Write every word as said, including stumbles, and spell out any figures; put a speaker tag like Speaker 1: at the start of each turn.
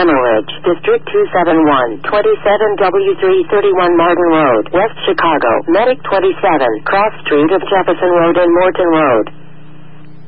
Speaker 1: Lemon Ridge, District two seventy-one, twenty-seven W three thirty-one Martin Road, West Chicago, Medic twenty-seven, Cross Street of Jefferson Road and Morton Road.